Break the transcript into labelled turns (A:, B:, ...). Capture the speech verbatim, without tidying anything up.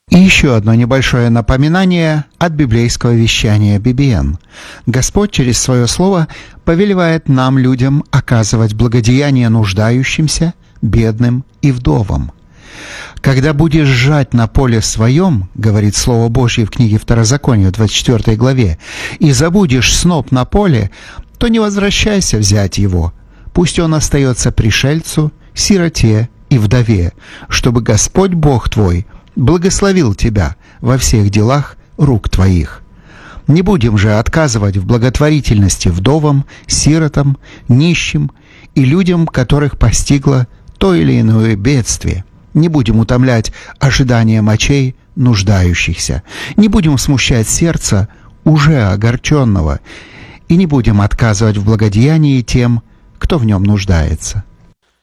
A: И еще одно небольшое напоминание от библейского вещания би би эн. Господь через свое слово повелевает нам, людям, оказывать благодеяние нуждающимся, бедным и вдовам. «Когда будешь жать на поле своем, — говорит Слово Божье в книге Второзакония, в двадцать четвёртой главе, — и забудешь сноп на поле, то не возвращайся взять его. Пусть он остается пришельцу, сироте и вдове, чтобы Господь Бог твой благословил тебя во всех делах рук твоих. Не будем же отказывать в благотворительности вдовам, сиротам, нищим и людям, которых постигло то или иное бедствие. Не будем утомлять ожидания мочей нуждающихся. Не будем смущать сердце уже огорченного. И не будем отказывать в благодеянии тем, кто в нем нуждается».